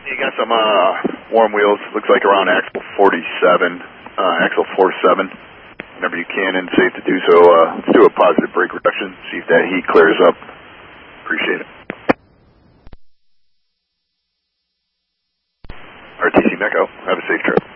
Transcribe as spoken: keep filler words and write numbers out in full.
You got some uh, warm wheels, looks like around axle forty-seven, uh, axle forty-seven. Whenever you can and safe to do so, uh, let's do a positive brake reduction, see if that heat clears up. Appreciate it. R T C Meco, have a safe trip.